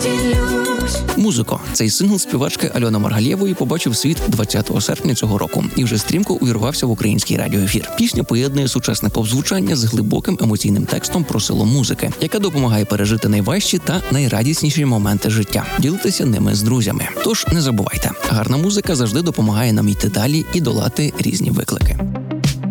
«Музико» – цей сингл співачки Альони Маргалєвої побачив світ 20 серпня цього року і вже стрімко увірвався в український радіоефір. Пісня поєднує сучасне поп-звучання з глибоким емоційним текстом про силу музики, яка допомагає пережити найважчі та найрадісніші моменти життя, ділитися ними з друзями. Тож не забувайте, гарна музика завжди допомагає нам йти далі і долати різні виклики.